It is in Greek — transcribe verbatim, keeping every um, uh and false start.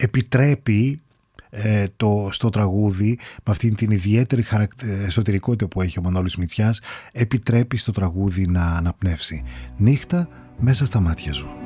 επιτρέπει ε, το, στο τραγούδι, με αυτή την ιδιαίτερη χαρακ... εσωτερικότητα που έχει ο Μανώλης Μητσιάς, επιτρέπει στο τραγούδι να αναπνεύσει. Νύχτα μέσα στα μάτια σου.